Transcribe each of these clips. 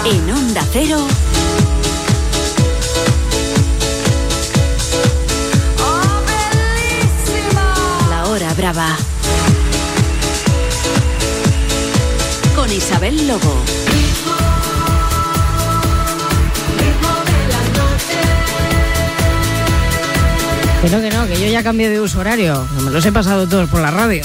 En Onda Cero. La Hora Brava. Con Isabel Lobo. Que yo ya cambié de uso horario. Me los he pasado todos por la radio.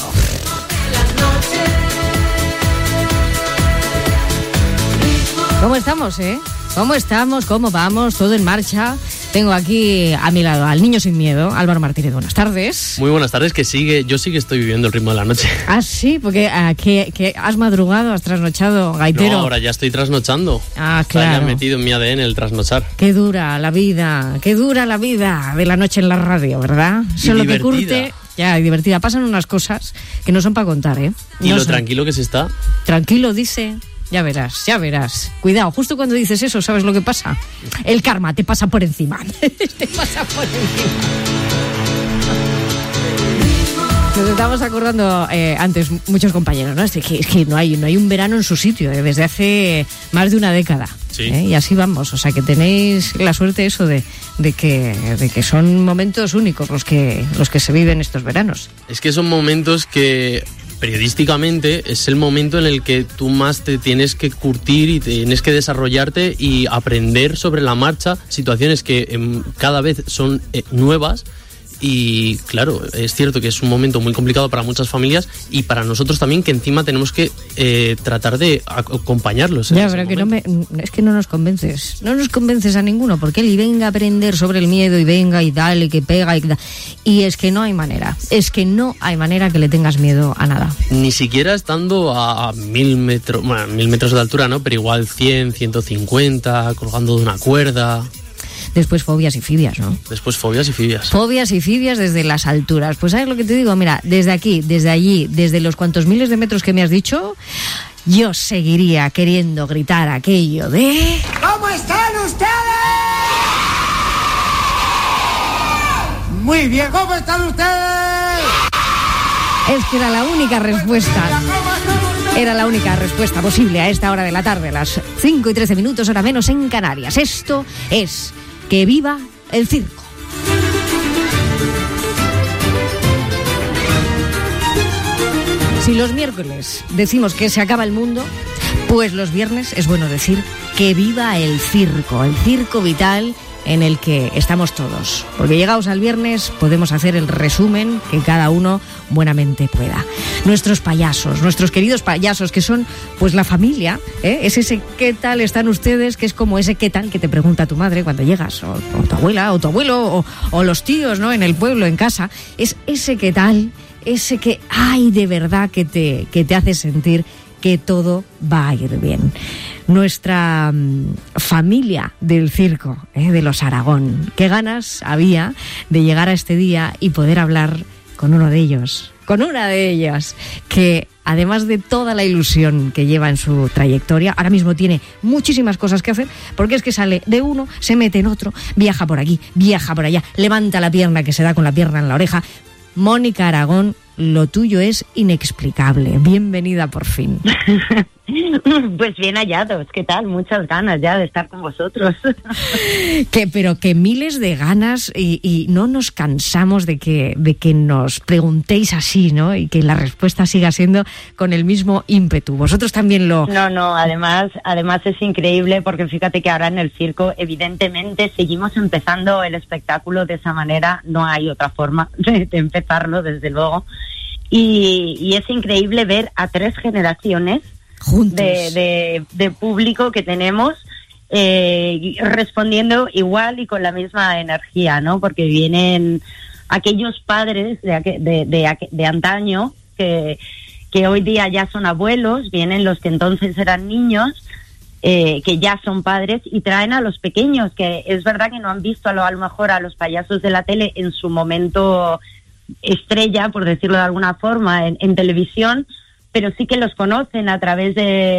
¿Cómo estamos, ¿Cómo estamos? ¿Cómo vamos? ¿Todo en marcha? Tengo aquí a mi lado al niño sin miedo, Álvaro Martínez. Buenas tardes. Muy buenas tardes, yo sí que estoy viviendo el ritmo de la noche. Ah, sí, porque que has madrugado, has trasnochado, gaitero. No, ahora ya estoy trasnochando. Ah, claro. Está ya metido en mi ADN el trasnochar. Qué dura la vida de la noche en la radio, ¿verdad? Solo que curte. Ya, divertida. Pasan unas cosas que no son para contar, ¿eh? Y lo tranquilo que se está. Tranquilo, dice. Ya verás. Cuidado, justo cuando dices eso, ¿sabes lo que pasa? El karma te pasa por encima. Nos estábamos acordando antes, muchos compañeros, ¿no? Es que no hay un verano en su sitio, desde hace más de una década. Sí. Y así vamos, o sea que tenéis la suerte eso de que son momentos únicos los que se viven estos veranos. Es que son momentos que periodísticamente es el momento en el que tú más te tienes que curtir y tienes que desarrollarte y aprender sobre la marcha situaciones que cada vez son nuevas. Y claro, es cierto que es un momento muy complicado para muchas familias y para nosotros también, que encima tenemos que tratar de acompañarlos. Ya, pero es que no nos convences a ninguno, porque él y venga a aprender sobre el miedo y venga y dale, que pega y es que no hay manera que le tengas miedo a nada. Ni siquiera estando a 1000 metros, bueno, 1000 metros de altura, ¿no? Pero igual 100, 150, colgando de una cuerda. Después fobias y fibias, ¿no? Fobias y fibias desde las alturas. Pues ¿sabes lo que te digo? Mira, desde aquí, desde allí, desde los cuantos miles de metros que me has dicho, yo seguiría queriendo gritar aquello de... ¿Cómo están ustedes? Muy bien, ¿cómo están ustedes? Es que era la única respuesta. Era la única respuesta posible a esta hora de la tarde, las 5:13, hora menos en Canarias. Esto es... ¡Que viva el circo! Si los miércoles decimos que se acaba el mundo, pues los viernes es bueno decir que viva el circo vital en el que estamos todos. Porque llegados al viernes podemos hacer el resumen que cada uno buenamente pueda. Nuestros payasos, nuestros queridos payasos, que son pues la familia, es ese ¿qué tal están ustedes? Que es como ese ¿qué tal? Que te pregunta tu madre cuando llegas, o tu abuela, o tu abuelo, o los tíos, ¿no? En el pueblo, en casa. Es ese ¿qué tal? Ese que hay de verdad que te hace sentir que todo va a ir bien. Nuestra familia del circo, de los Aragón. Qué ganas había de llegar a este día y poder hablar con una de ellas, que además de toda la ilusión que lleva en su trayectoria, ahora mismo tiene muchísimas cosas que hacer, porque es que sale de uno, se mete en otro, viaja por aquí, viaja por allá, levanta la pierna que se da con la pierna en la oreja. Mónica Aragón, lo tuyo es inexplicable. Bienvenida por fin. Pues bien hallados, ¿qué tal? Muchas ganas ya de estar con vosotros. Pero que miles de ganas y no nos cansamos de que nos preguntéis así, ¿no? Y que la respuesta siga siendo con el mismo ímpetu. Vosotros también lo... No, además es increíble porque fíjate que ahora en el circo evidentemente seguimos empezando el espectáculo de esa manera, no hay otra forma de empezarlo, desde luego. Y es increíble ver a 3 generaciones de público que tenemos respondiendo igual y con la misma energía, ¿no? Porque vienen aquellos padres de antaño que hoy día ya son abuelos, vienen los que entonces eran niños, que ya son padres, y traen a los pequeños, que es verdad que no han visto a lo mejor a los payasos de la tele en su momento estrella, por decirlo de alguna forma, en televisión, pero sí que los conocen a través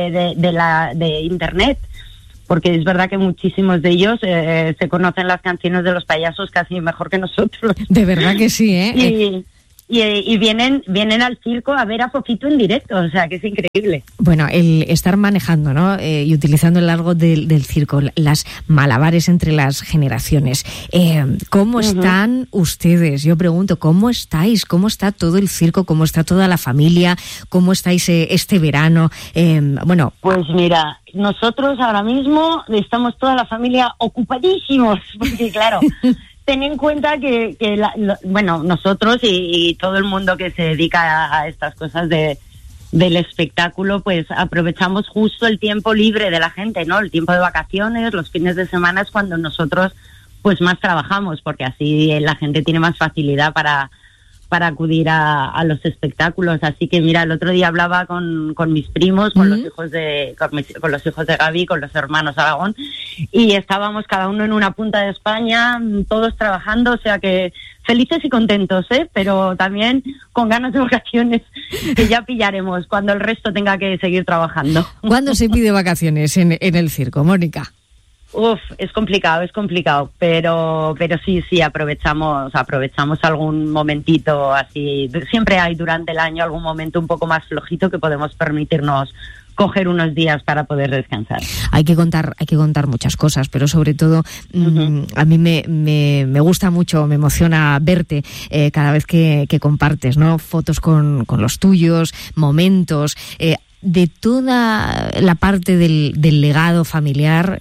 de internet, porque es verdad que muchísimos de ellos se conocen las canciones de los payasos casi mejor que nosotros. De verdad que sí, ¿eh? y vienen al circo a ver a Fofito en directo, o sea, que es increíble. Bueno, el estar manejando, ¿no? Y utilizando el largo del circo, las malabares entre las generaciones. ¿Cómo están ustedes? Yo pregunto, ¿cómo estáis? ¿Cómo está todo el circo? ¿Cómo está toda la familia? ¿Cómo estáis este verano? Bueno, pues mira, nosotros ahora mismo estamos toda la familia ocupadísimos, porque claro... Ten en cuenta que nosotros y todo el mundo que se dedica a estas cosas del espectáculo, pues aprovechamos justo el tiempo libre de la gente, ¿no? El tiempo de vacaciones, los fines de semana es cuando nosotros pues más trabajamos, porque así la gente tiene más facilidad para acudir a los espectáculos. Así que mira, el otro día hablaba con mis primos, con los hijos de Gaby, con los hermanos Aragón, y estábamos cada uno en una punta de España, todos trabajando, o sea que felices y contentos, pero también con ganas de vacaciones, que ya pillaremos cuando el resto tenga que seguir trabajando. ¿Cuándo se pide vacaciones en el circo, Mónica? Es complicado, pero sí, aprovechamos algún momentito así. Siempre hay durante el año algún momento un poco más flojito que podemos permitirnos coger unos días para poder descansar. Hay que contar muchas cosas, pero sobre todo a mí me gusta mucho, me emociona verte cada vez que compartes, ¿no? Fotos con los tuyos, momentos. De toda la parte del legado familiar,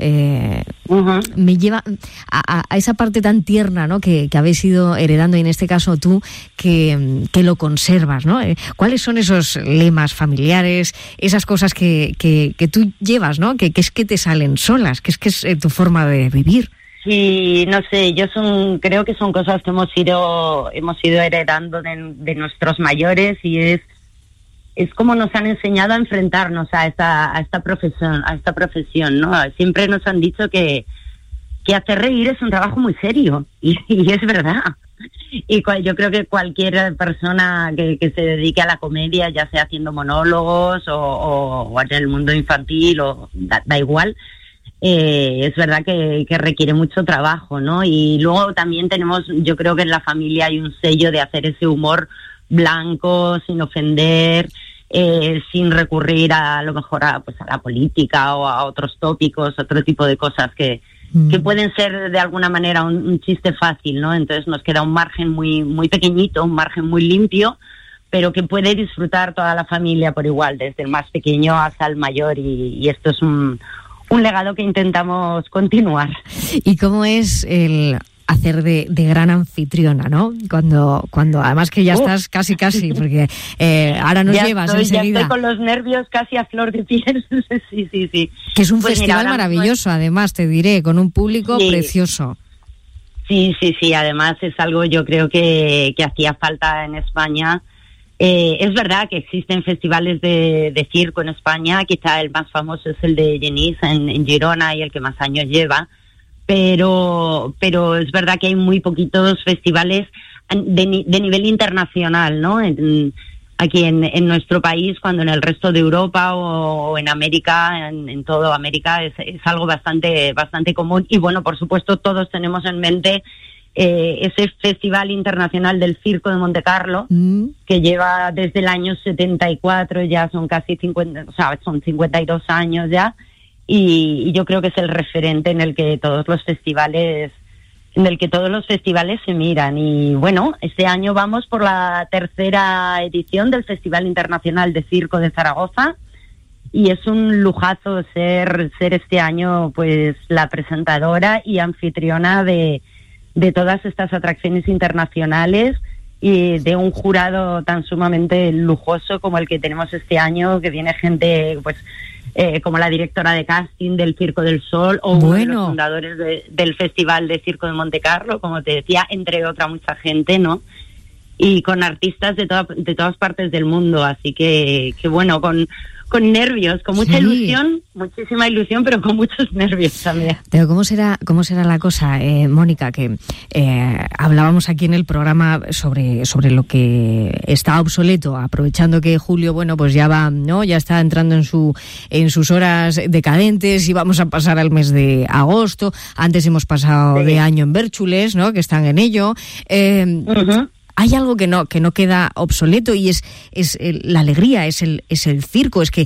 me lleva a esa parte tan tierna, ¿no? que habéis ido heredando, y en este caso tú, que lo conservas, ¿no? ¿Cuáles son esos lemas familiares, esas cosas que tú llevas, ¿no? Que es que te salen solas, que es tu forma de vivir? Sí, no sé, creo que son cosas que hemos ido heredando de nuestros mayores, y es como nos han enseñado a enfrentarnos a esta profesión, ¿no? Siempre nos han dicho que hacer reír es un trabajo muy serio, y es verdad. Y yo creo que cualquier persona que se dedique a la comedia, ya sea haciendo monólogos o en el mundo infantil, o da igual, es verdad que requiere mucho trabajo, ¿no? Y luego también yo creo que en la familia hay un sello de hacer ese humor blanco, sin ofender, sin recurrir a lo mejor a la política o a otros tópicos, otro tipo de cosas que pueden ser de alguna manera un chiste fácil, ¿no? Entonces nos queda un margen muy, muy pequeñito, un margen muy limpio, pero que puede disfrutar toda la familia por igual, desde el más pequeño hasta el mayor, y esto es un legado que intentamos continuar. ¿Y cómo es el hacer de gran anfitriona, ¿no? Cuando además que ya estás casi, porque ahora nos llevas enseguida. Ya estoy con los nervios casi a flor de piel. Sí. Que es un festival maravilloso, además, te diré, con un público precioso. Sí, además es algo yo creo que hacía falta en España. Es verdad que existen festivales de circo en España, quizá el más famoso es el de Genís en Girona, y el que más años lleva. Pero es verdad que hay muy poquitos festivales de nivel internacional, ¿no? Aquí en nuestro país, cuando en el resto de Europa o en América, en toda América, es algo bastante común. Y bueno, por supuesto, todos tenemos en mente ese Festival Internacional del Circo de Montecarlo, que lleva desde el año 74, ya son casi 50, o sea, son 52 años ya. Y yo creo que es el referente en el que todos los festivales se miran. Y bueno, este año vamos por la tercera edición del Festival Internacional de Circo de Zaragoza, y es un lujazo ser este año pues la presentadora y anfitriona de todas estas atracciones internacionales, y de un jurado tan sumamente lujoso como el que tenemos este año, que viene gente pues como la directora de casting del Circo del Sol, o uno de los fundadores del Festival de Circo de Montecarlo, como te decía, entre otra mucha gente, ¿no? Y con artistas de todas partes del mundo, así que bueno, con nervios, con mucha ilusión, muchísima ilusión, pero con muchos nervios también. Pero ¿cómo será la cosa, Mónica? Que hablábamos aquí en el programa sobre lo que está obsoleto, aprovechando que Julio, bueno, pues ya va, ¿no? Ya está entrando en sus horas decadentes, y vamos a pasar al mes de agosto. Antes hemos pasado de año en Bérchules, ¿no? Que están en ello. hay algo que no queda obsoleto y es la alegría, es el circo, es que